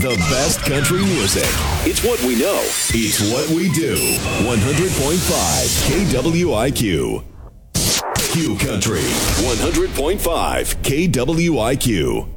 The best country music. It's what we know. It's what we do. 100.5 KWIQ. Q Country. 100.5 KWIQ.